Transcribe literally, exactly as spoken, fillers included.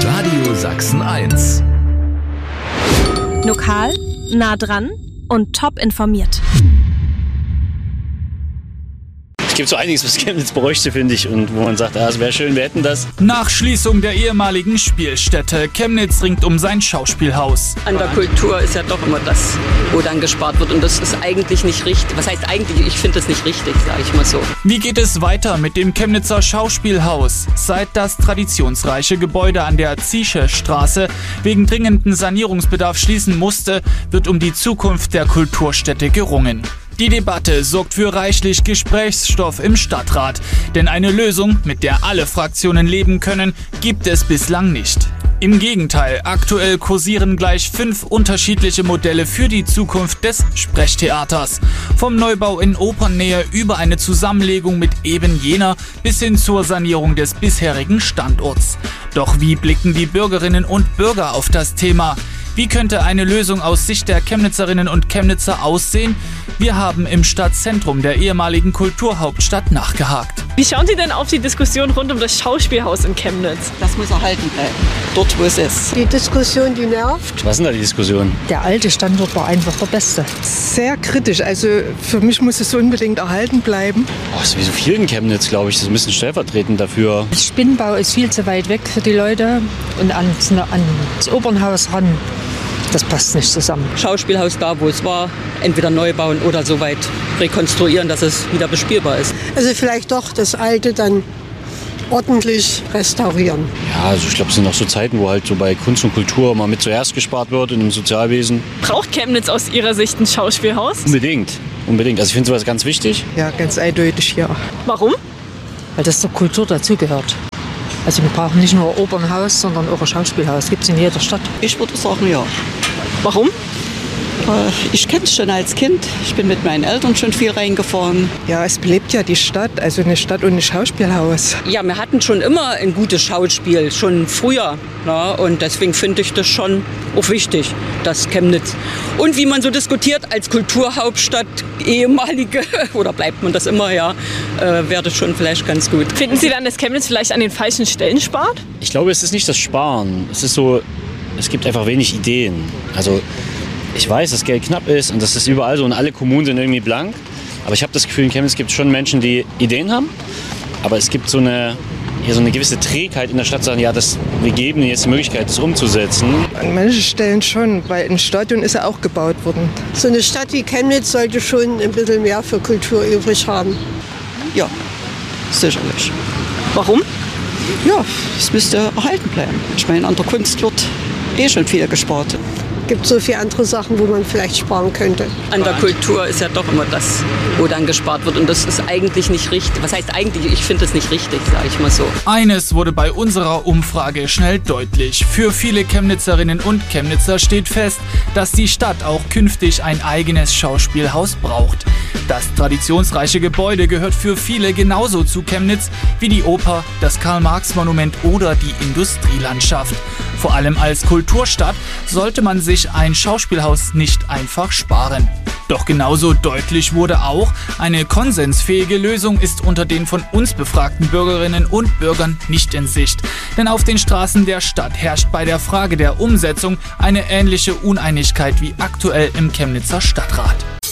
Radio Sachsen eins. Lokal, nah dran und top informiert. Es gibt so einiges, was Chemnitz bräuchte, finde ich, und wo man sagt, ah, es wäre schön, wir hätten das. Nach Schließung der ehemaligen Spielstätte, Chemnitz ringt um sein Schauspielhaus. An der Kultur ist ja doch immer das, wo dann gespart wird, und das ist eigentlich nicht richtig. Was heißt eigentlich? Ich finde das nicht richtig, sage ich mal so. Wie geht es weiter mit dem Chemnitzer Schauspielhaus? Seit das traditionsreiche Gebäude an der Ziesche Straße wegen dringenden Sanierungsbedarf schließen musste, wird um die Zukunft der Kulturstätte gerungen. Die Debatte sorgt für reichlich Gesprächsstoff im Stadtrat, denn eine Lösung, mit der alle Fraktionen leben können, gibt es bislang nicht. Im Gegenteil, aktuell kursieren gleich fünf unterschiedliche Modelle für die Zukunft des Sprechtheaters. Vom Neubau in Opernnähe über eine Zusammenlegung mit eben jener bis hin zur Sanierung des bisherigen Standorts. Doch wie blicken die Bürgerinnen und Bürger auf das Thema? Wie könnte eine Lösung aus Sicht der Chemnitzerinnen und Chemnitzer aussehen? Wir haben im Stadtzentrum der ehemaligen Kulturhauptstadt nachgehakt. Wie schauen Sie denn auf die Diskussion rund um das Schauspielhaus in Chemnitz? Das muss erhalten bleiben, dort wo es ist. Die Diskussion, die nervt. Was sind da die Diskussionen? Der alte Standort war einfach der beste. Sehr kritisch, also für mich muss es unbedingt erhalten bleiben. Oh, das ist wie so viel in Chemnitz, glaube ich, das ist ein bisschen stellvertretend dafür. Der Spinnbau ist viel zu weit weg für die Leute und ans, ans Opernhaus ran. Das passt nicht zusammen. Schauspielhaus da, wo es war, entweder neu bauen oder so weit rekonstruieren, dass es wieder bespielbar ist. Also vielleicht doch das Alte dann ordentlich restaurieren. Ja, also ich glaube, es sind noch so Zeiten, wo halt so bei Kunst und Kultur mal mit zuerst gespart wird und im Sozialwesen. Braucht Chemnitz aus Ihrer Sicht ein Schauspielhaus? Unbedingt, unbedingt. Also ich finde sowas ganz wichtig. Ja, ganz eindeutig, ja. Warum? Weil das zur Kultur dazugehört. Also wir brauchen nicht nur Opernhaus, sondern auch ein Schauspielhaus. Gibt es in jeder Stadt. Ich würde sagen, ja. Warum? Ich kenne es schon als Kind. Ich bin mit meinen Eltern schon viel reingefahren. Ja, es belebt ja die Stadt, also eine Stadt und ein Schauspielhaus. Ja, wir hatten schon immer ein gutes Schauspiel, schon früher. Ja, und deswegen finde ich das schon auch wichtig, dass Chemnitz. Und wie man so diskutiert, als Kulturhauptstadt, ehemalige, oder bleibt man das immer, ja, äh, wäre das schon vielleicht ganz gut. Finden Sie dann, dass Chemnitz vielleicht an den falschen Stellen spart? Ich glaube, es ist nicht das Sparen. Es ist so, es gibt einfach wenig Ideen. Also ich weiß, dass Geld knapp ist und das ist überall so und alle Kommunen sind irgendwie blank. Aber ich habe das Gefühl, in Chemnitz gibt es schon Menschen, die Ideen haben. Aber es gibt so eine, ja, so eine gewisse Trägheit in der Stadt, sagen, ja, das, wir geben ihnen jetzt die Möglichkeit, das umzusetzen. An manchen Stellen schon, weil ein Stadion ist ja auch gebaut worden. So eine Stadt wie Chemnitz sollte schon ein bisschen mehr für Kultur übrig haben. Ja, sicherlich. Warum? Ja, es müsste erhalten bleiben. Ich meine, an der Kunst wird eh schon viel gespart. Es gibt so viele andere Sachen, wo man vielleicht sparen könnte. An der Kultur ist ja doch immer das, wo dann gespart wird. Und das ist eigentlich nicht richtig. Was heißt eigentlich? Ich finde das nicht richtig, sage ich mal so. Eines wurde bei unserer Umfrage schnell deutlich. Für viele Chemnitzerinnen und Chemnitzer steht fest, dass die Stadt auch künftig ein eigenes Schauspielhaus braucht. Das traditionsreiche Gebäude gehört für viele genauso zu Chemnitz wie die Oper, das Karl-Marx-Monument oder die Industrielandschaft. Vor allem als Kulturstadt sollte man sich ein Schauspielhaus nicht einfach sparen. Doch genauso deutlich wurde auch, eine konsensfähige Lösung ist unter den von uns befragten Bürgerinnen und Bürgern nicht in Sicht. Denn auf den Straßen der Stadt herrscht bei der Frage der Umsetzung eine ähnliche Uneinigkeit wie aktuell im Chemnitzer Stadtrat.